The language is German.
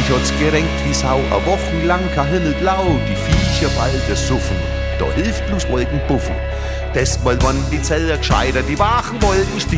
Mich hat's gerenkt wie Sau, a wochenlang kein Himmelblau, die Viecher bald suffen, da hilft bloß Wolkenpuffen. Das mal wann die Zeller gescheiter, die wachen Wolken